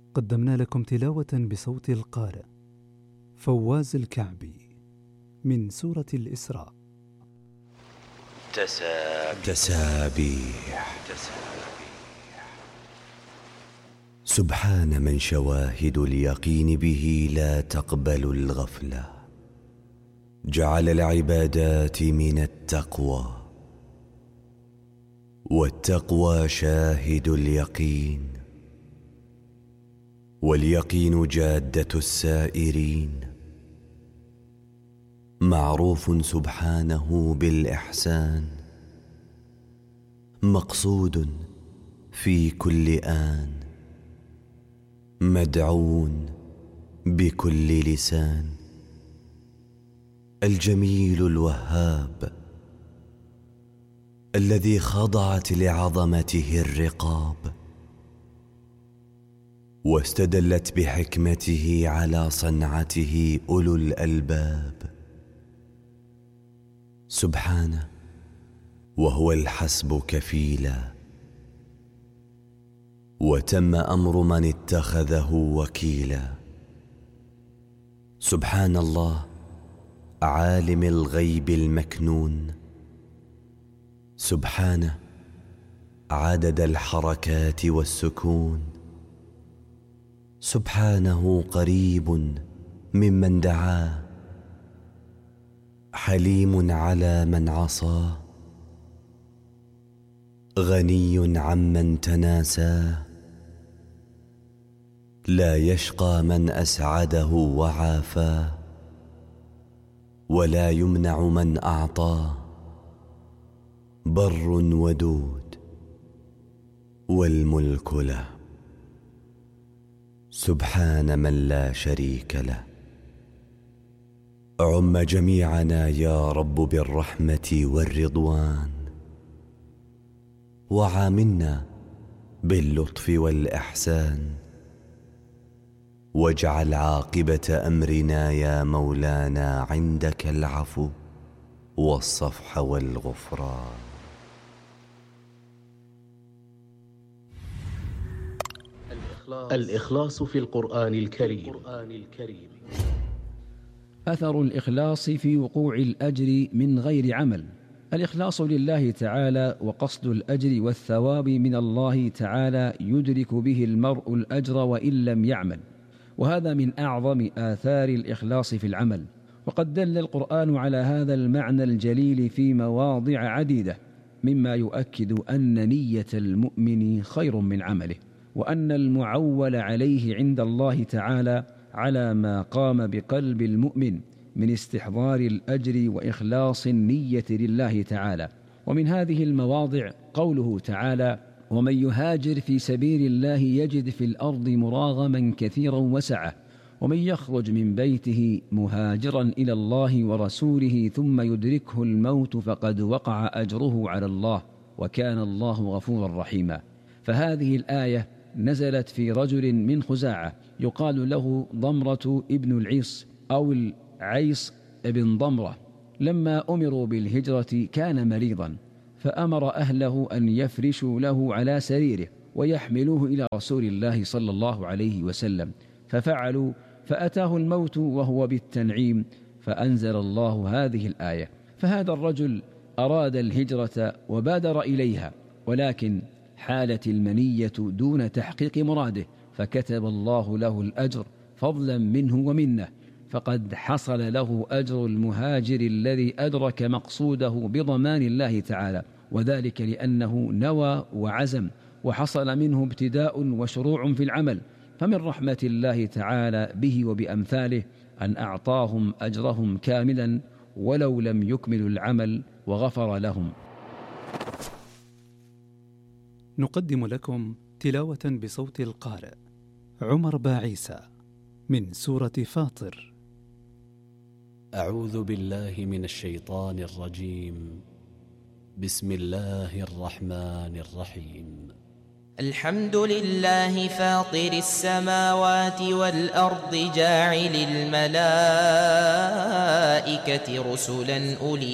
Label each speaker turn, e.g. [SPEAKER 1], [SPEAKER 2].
[SPEAKER 1] قدمنا لكم تلاوة بصوت القارئ فواز الكعبي من سورة الإسراء.
[SPEAKER 2] تسابيح. سبحان من شواهد اليقين به لا تقبل الغفلة، جعل العبادات من التقوى، والتقوى شاهد اليقين، واليقين جادة السائرين. معروف سبحانه بالإحسان، مقصود في كل آن، مدعون بكل لسان. الجميل الوهاب الذي خضعت لعظمته الرقاب، واستدلت بحكمته على صنعته أولو الألباب. سبحانه وهو الحسب كفيلا، وتم أمر من اتخذه وكيلا. سبحان الله عالم الغيب المكنون، سبحانه عدد الحركات والسكون، سبحانه قريب ممن دعاه، حليم على من عصاه، غني عمن تناساه، لا يشقى من أسعده وعافاه، ولا يمنع من أعطاه، بر ودود والملك له. سبحان من لا شريك له. عم جميعنا يا رب بالرحمة والرضوان، وعاملنا باللطف والإحسان، واجعل عاقبة أمرنا يا مولانا عندك العفو والصفح والغفران.
[SPEAKER 3] الإخلاص في القرآن الكريم.
[SPEAKER 4] أثر الإخلاص في وقوع الأجر من غير عمل. الإخلاص لله تعالى وقصد الأجر والثواب من الله تعالى يدرك به المرء الأجر وإن لم يعمل، وهذا من أعظم آثار الإخلاص في العمل. وقد دل القرآن على هذا المعنى الجليل في مواضع عديدة، مما يؤكد أن نية المؤمن خير من عمله، وأن المعول عليه عند الله تعالى على ما قام بقلب المؤمن من استحضار الأجر وإخلاص النية لله تعالى. ومن هذه المواضع قوله تعالى: ومن يهاجر في سبيل الله يجد في الأرض مراغما كثيرا وسعة، ومن يخرج من بيته مهاجرا إلى الله ورسوله ثم يدركه الموت فقد وقع أجره على الله وكان الله غفورا رحيما. فهذه الآية نزلت في رجل من خزاعة يقال له ضمرة ابن العيص أو العيص ابن ضمرة. لما أمروا بالهجرة كان مريضا، فأمر أهله أن يفرشوا له على سريره ويحملوه إلى رسول الله صلى الله عليه وسلم، ففعلوا، فأتاه الموت وهو بالتنعيم، فأنزل الله هذه الآية. فهذا الرجل أراد الهجرة وبادر إليها، ولكن حالت المنية دون تحقيق مراده، فكتب الله له الأجر فضلا منه ومنه، فقد حصل له أجر المهاجر الذي أدرك مقصوده بضمان الله تعالى، وذلك لأنه نوى وعزم، وحصل منه ابتداء وشروع في العمل. فمن رحمة الله تعالى به وبأمثاله أن أعطاهم أجرهم كاملا ولو لم يكملوا العمل، وغفر لهم.
[SPEAKER 1] نقدم لكم تلاوة بصوت القارئ عمر باعيسى من سورة فاطر.
[SPEAKER 5] أعوذ بالله من الشيطان الرجيم. بسم الله الرحمن الرحيم.
[SPEAKER 6] الحمد لله فاطر السماوات والأرض جاعل الملائكة رسلا أولي